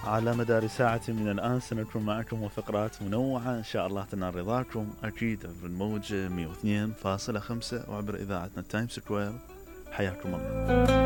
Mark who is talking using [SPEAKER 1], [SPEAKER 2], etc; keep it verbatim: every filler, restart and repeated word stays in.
[SPEAKER 1] على مدار ساعة من الآن سنكون معكم وفقرات منوعة إن شاء الله تنال رضاكم، أكيد عبر الموجة مئة واثنين فاصلة خمسة وعبر إذاعتنا تايم سكوير. حياكم الله.